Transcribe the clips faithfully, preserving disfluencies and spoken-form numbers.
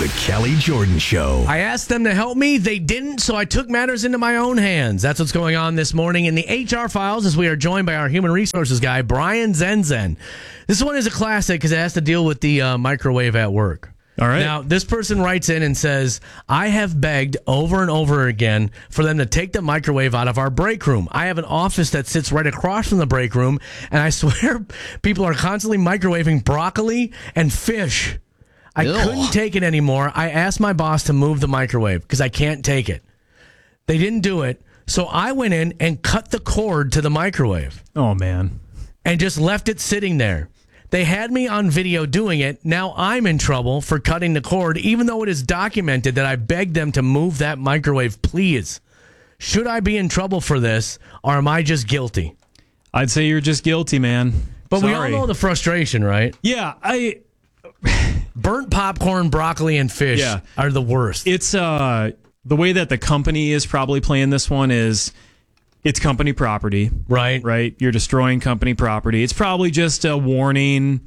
The Kelly Jordan Show. I asked them to help me. They didn't, so I took matters into my own hands. That's what's going on this morning in the H R files as we are joined by our human resources guy, Brian Zenzen. This one is a classic because it has to deal with the uh, microwave at work. All right. Now, this person writes in and says, I have begged over and over again for them to take the microwave out of our break room. I have an office that sits right across from the break room, and I swear people are constantly microwaving broccoli and fish. I Ew. couldn't take it anymore. I asked my boss to move the microwave because I can't take it. They didn't do it, so I went in and cut the cord to the microwave Oh, man. and just left it sitting there. They had me on video doing it. Now I'm in trouble for cutting the cord, even though it is documented that I begged them to move that microwave, please. Should I be in trouble for this, or am I just guilty? I'd say you're just guilty, man. But we all Sorry. know the frustration, right? Yeah, I. Burnt popcorn, broccoli, and fish Yeah. are the worst. It's uh the way that the company is probably playing this one is it's company property, right? right? You're destroying company property. It's probably just a warning.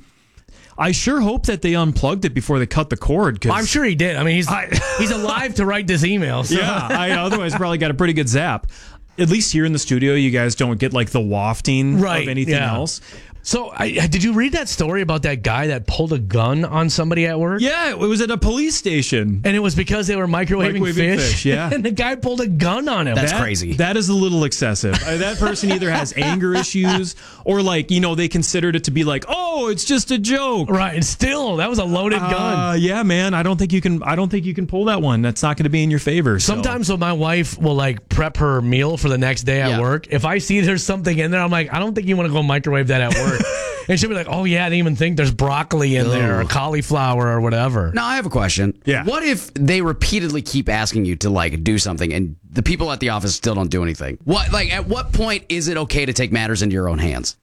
I sure hope that they unplugged it before they cut the cord. Cause I'm sure he did. I mean, he's I- he's alive to write this email. So. Yeah, I otherwise probably got a pretty good zap. At least here in the studio, you guys don't get like the wafting Right, of anything yeah. else. So, I, did you read that story about that guy that pulled a gun on somebody at work? Yeah, it was at a police station. And it was because they were microwaving, Microwaving fish? fish, yeah. And the guy pulled a gun on him. That's That- crazy. That is a little excessive. Uh, that person either has anger issues or, like, you know, they considered it to be like, oh, it's just a joke. Right. And still, that was a loaded gun. Uh, yeah, man. I don't think you can. I don't think you can pull that one. That's not going to be in your favor. so. Sometimes when my wife will like prep her meal for the next day at Yeah. work, if I see there's something in there, I'm like, I don't think you want to go microwave that at work. And she'll be like, oh yeah, I didn't even think there's broccoli in there or cauliflower or whatever. Now, I have a question. Yeah. What if they repeatedly keep asking you to, like, do something and the people at the office still don't do anything? What, like, at what point is it okay to take matters into your own hands?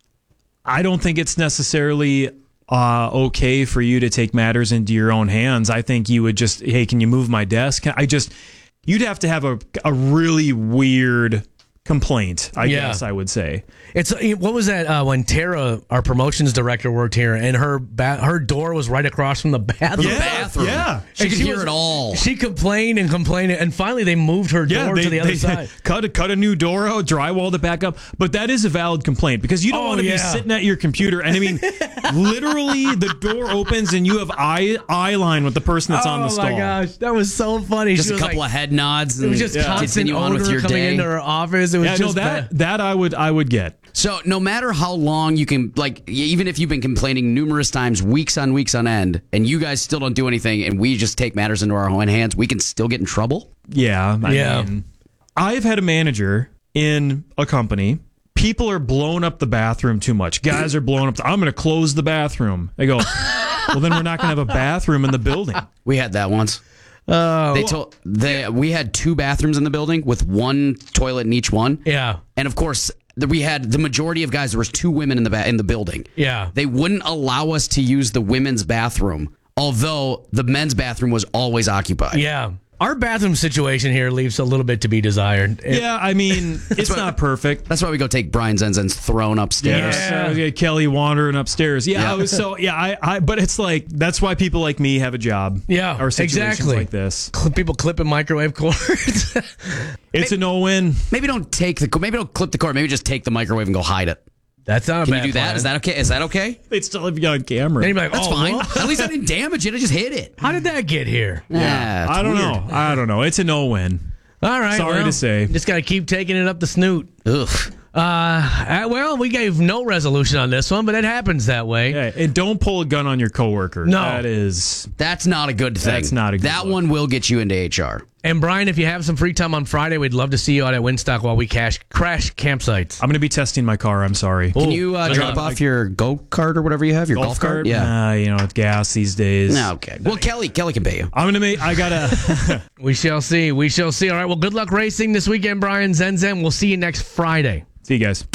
I don't think it's necessarily uh, okay for you to take matters into your own hands. I think you would just, hey, can you move my desk? I just, you'd have to have a a really weird complaint, I Yeah. guess I would say. It's what was that uh, when Tara, our promotions director, worked here, and her ba- her door was right across from the bathroom. Yeah. bathroom. Yeah. She And could hear was- it all. She complained and complained, and finally they moved her door to the other side. cut a cut a new door out, drywalled it back up. But that is a valid complaint because you don't Oh, want to yeah. be sitting at your computer and I mean, literally the door opens and you have eye eye line with the person that's oh on the stall. my gosh, that was so funny. Just She a was couple like, of head nods. it And was just yeah. constant continue on with odor your coming day. into her office. It was Yeah, just no, that that I would I would get. So no matter how long you can, like, even if you've been complaining numerous times, weeks on weeks on end, and you guys still don't do anything, and we just take matters into our own hands, we can still get in trouble? Yeah, I Yeah. mean, I've had a manager in a company. People are blowing up the bathroom too much. Guys are blowing up. The, I'm going to close the bathroom. I go, well, then we're not going to have a bathroom in the building. We had that once. Oh, They told they we had two bathrooms in the building with one toilet in each one. yeah, And of course, the, we had the majority of guys. There was two women in the ba- in the building. yeah. They wouldn't allow us to use the women's bathroom, although the men's bathroom was always occupied. Yeah. Our bathroom situation here leaves a little bit to be desired. It- Yeah, I mean, it's what- not perfect. That's why we go take Brian Zenzen's throne upstairs. Yeah, so we got Kelly wandering upstairs. Yeah, Yeah. I was so yeah, I, I but it's like that's why people like me have a job. Yeah, or situations exactly. like this. Cl- People clipping microwave cords. It's a no-win. Maybe don't take the maybe don't clip the cord. Maybe just take the microwave and go hide it. That's not a Can bad you do that? plan. Is that okay? Is that okay? They'd still have you on camera. Then you'd be like, That's oh, fine. well, At least I didn't damage it. I just hit it. how did that get here? Yeah, it's I don't weird. know. I don't know. It's a no-win. All right. Sorry well, to say. Just got to keep taking it up the snoot. Ugh. Uh, uh, well, we gave no resolution on this one, but it happens that way. Yeah, and don't pull a gun on your coworker. No. That is That's not a good thing. That's not a good That look. one will get you into H R. And Brian, if you have some free time on Friday, we'd love to see you out at Winstock while we cash, crash campsites. I'm going to be testing my car. I'm sorry. Can you uh, good drop luck. off your go kart or whatever you have? Your golf, cart? Yeah. Uh, you know, with gas these days. No, okay. Well, Kelly, Kelly can pay you. I'm going to make, I got to, We shall see. We shall see. All right. Well, good luck racing this weekend, Brian Zenzen. We'll see you next Friday. see you guys.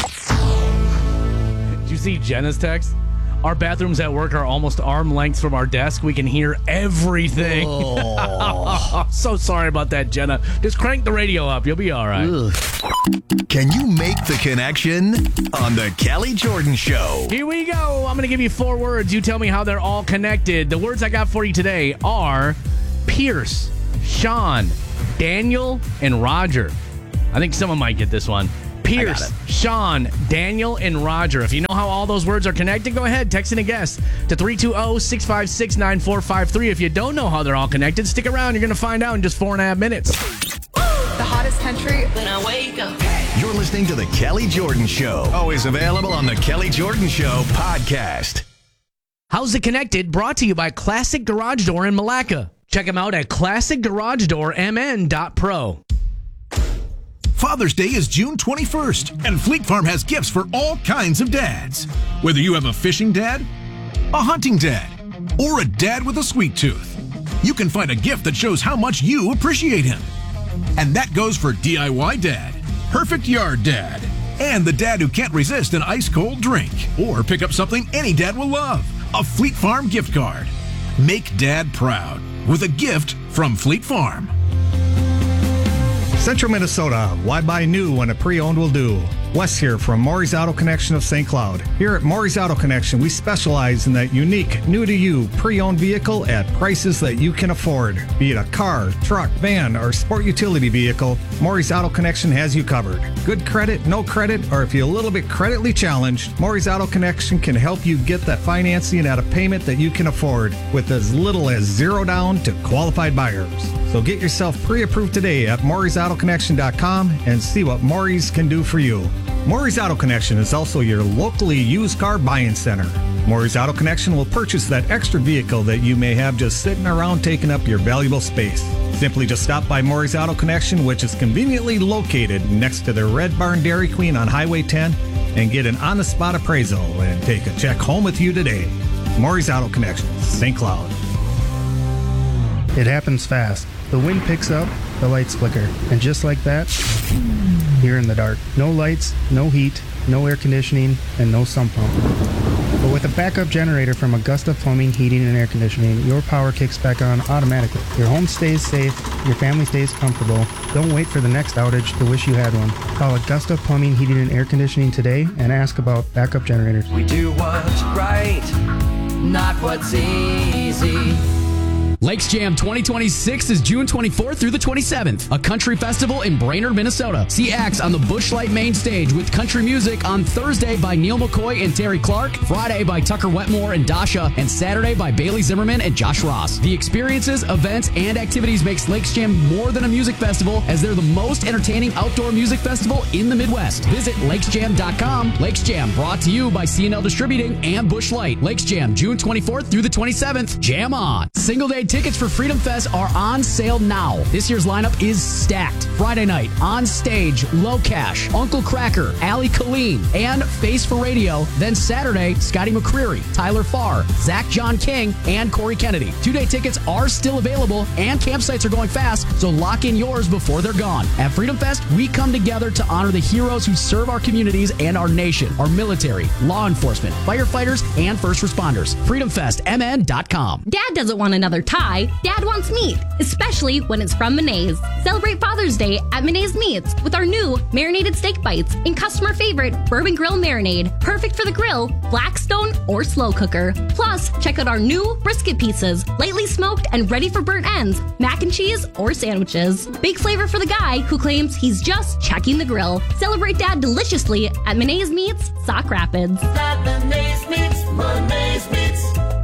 Did you see Jenna's text? Our bathrooms at work are almost arm length from our desk. We can hear everything. Oh. So sorry about that, Jenna. Just crank the radio up. You'll be all right. Can you make the connection on the Kelly Jordan Show? Here we go. I'm going to give you four words. You tell me how they're all connected. The words I got for you today are Pierce, Sean, Daniel, and Roger. I think someone might get this one. Pierce, Sean, Daniel, and Roger. If you know how all those words are connected, go ahead, text in a guess to three two zero, six five six, nine four five three. If you don't know how they're all connected, stick around. You're going to find out in just four and a half minutes. The hottest country when I wake up. You're listening to The Kelly Jordan Show. Always available on The Kelly Jordan Show podcast. How's It Connected? Brought to you by Classic Garage Door in Malacca. Check them out at classic garage door m n dot pro. Father's Day is June twenty-first, and Fleet Farm has gifts for all kinds of dads. Whether you have a fishing dad, a hunting dad, or a dad with a sweet tooth, you can find a gift that shows how much you appreciate him. And that goes for D I Y dad, perfect yard dad, and the dad who can't resist an ice-cold drink. Or pick up something any dad will love, a Fleet Farm gift card. Make dad proud with a gift from Fleet Farm. Central Minnesota, why buy new when a pre-owned will do? Wes here from Maury's Auto Connection of Saint Cloud. Here at Maury's Auto Connection, we specialize in that unique, new-to-you pre-owned vehicle at prices that you can afford. Be it a car, truck, van, or sport utility vehicle, Maury's Auto Connection has you covered. Good credit, no credit, or if you're a little bit creditly challenged, Maury's Auto Connection can help you get that financing at a payment that you can afford with as little as zero down to qualified buyers. So get yourself pre-approved today at Maury's Auto Connection dot com and see what Maury's can do for you. Maury's Auto Connection is also your locally used car buying center. Maury's Auto Connection will purchase that extra vehicle that you may have just sitting around taking up your valuable space. Simply just stop by Maury's Auto Connection, which is conveniently located next to the Red Barn Dairy Queen on Highway ten, and get an on-the-spot appraisal and take a check home with you today. Maury's Auto Connection, Saint Cloud. It happens fast. The wind picks up, the lights flicker, and just like that, you're in the dark. No lights, no heat, no air conditioning, and no sump pump. But with a backup generator from Augusta Plumbing, Heating, and Air Conditioning, your power kicks back on automatically. Your home stays safe, your family stays comfortable. Don't wait for the next outage to wish you had one. Call Augusta Plumbing, Heating, and Air Conditioning today and ask about backup generators. We do what's right, not what's easy. Lakes Jam twenty twenty-six is June twenty-fourth through the twenty-seventh, a country festival in Brainerd, Minnesota. See acts on the Busch Light main stage with country music on Thursday by Neil McCoy and Terry Clark, Friday by Tucker Wetmore and Dasha, and Saturday by Bailey Zimmerman and Josh Ross. The experiences, events, and activities makes Lakes Jam more than a music festival, as they're the most entertaining outdoor music festival in the Midwest. Visit lakes jam dot com. Lakes Jam, brought to you by C and L Distributing and Busch Light. Lakes Jam, June twenty-fourth through the twenty-seventh. Jam on! Single day tickets for Freedom Fest are on sale now. This year's lineup is stacked. Friday night, On Stage, Low Cash, Uncle Cracker, Ali Colleen, and Face for Radio. Then Saturday, Scotty McCreery, Tyler Farr, Zach John King, and Corey Kennedy. Two-day tickets are still available, and campsites are going fast, so lock in yours before they're gone. At Freedom Fest, we come together to honor the heroes who serve our communities and our nation, our military, law enforcement, firefighters, and first responders. freedom fest m n dot com. Dad doesn't want another tie. Dad wants meat, especially when it's from Menace. Celebrate Father's Day at Menace Meats with our new marinated steak bites and customer favorite bourbon grill marinade. Perfect for the grill, Blackstone, or slow cooker. Plus, check out our new brisket pizzas, lightly smoked and ready for burnt ends, mac and cheese, or sandwiches. Big flavor for the guy who claims he's just checking the grill. Celebrate Dad deliciously at Menace Meats, Sauk Rapids. That Menace Meats, Menace Meats.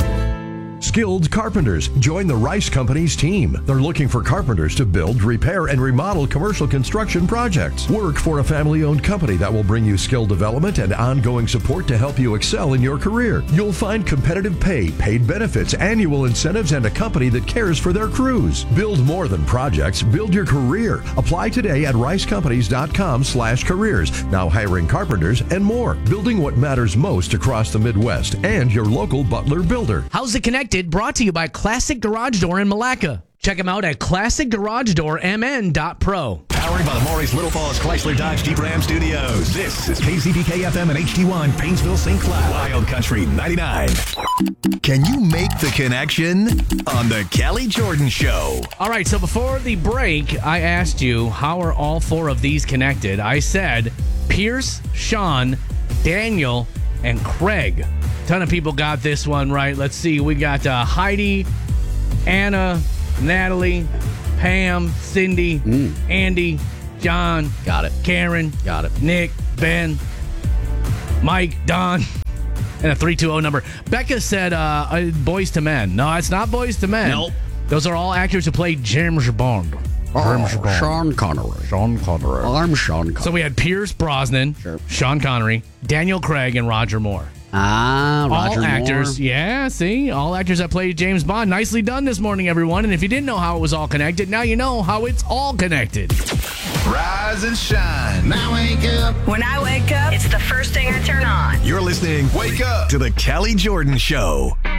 Skilled carpenters. Join the Rice Company's team. They're looking for carpenters to build, repair, and remodel commercial construction projects. Work for a family-owned company that will bring you skill development and ongoing support to help you excel in your career. You'll find competitive pay, paid benefits, annual incentives, and a company that cares for their crews. Build more than projects. Build your career. Apply today at rice companies dot com slash careers. Now hiring carpenters and more. Building what matters most across the Midwest and your local Butler builder. How's It Connected? Brought to you by Classic Garage Door in Malacca. Check them out at classic garage door m n dot pro. Powered by the Maurice Little Falls Chrysler Dodge Jeep Ram Studios. This is K C B K F M and H D one, Painesville, Saint Cloud. Wild Country ninety-nine. Can you make the connection on the Kelly Jordan Show? All right, so before the break, I asked you, how are all four of these connected? I said Pierce, Sean, Daniel, and Craig. Ton of people got this one right. Let's see. We got uh, Heidi, Anna, Natalie, Pam, Cindy, Mm. Andy, John. Got it. Karen. Got it. Nick, Ben, Mike, Don. And a three two zero number. Becca said uh, uh, Boys to Men. No, it's not Boys to Men. Nope. Those are all actors who played James Bond. Oh, James Bond. Sean Connery. Sean Connery. I'm Sean Connery. So we had Pierce Brosnan, Sure. Sean Connery, Daniel Craig, and Roger Moore. Ah, Roger all actors, Moore. yeah, see? All actors that played James Bond. Nicely done this morning, everyone. And if you didn't know how it was all connected, now you know how it's all connected. Rise and shine. Now wake up. When I wake up, it's the first thing I turn on. You're listening Wake Up to the Kelly Jordan Show.